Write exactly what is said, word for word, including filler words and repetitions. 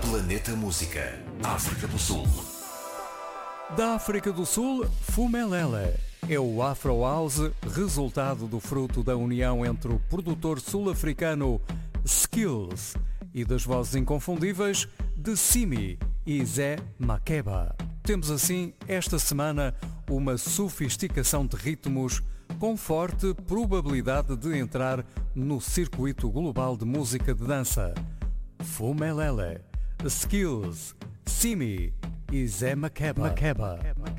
Planeta Música, África do Sul. Da África do Sul, Fumelele é o Afro House, resultado do fruto da união entre o produtor sul-africano Skillz e das vozes inconfundíveis de Simi e Zé Makeba. Temos assim, esta semana, uma sofisticação de ritmos com forte probabilidade de entrar no circuito global de música de dança. Fumelele, Skillz, Simi e Zé Makeba. Makeba.